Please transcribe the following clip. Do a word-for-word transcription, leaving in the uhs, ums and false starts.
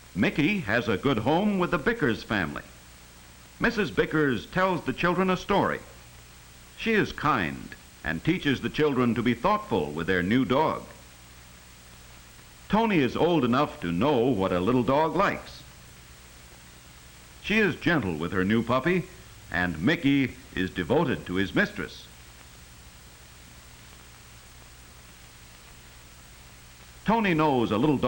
Mickey has a good home with the Bickers family. Missus Bickers tells the children a story. She is kind and teaches the children to be thoughtful with their new dog. Tony is old enough to know what a little dog likes. She is gentle with her new puppy, and Mickey is devoted to his mistress. Tony knows a little dog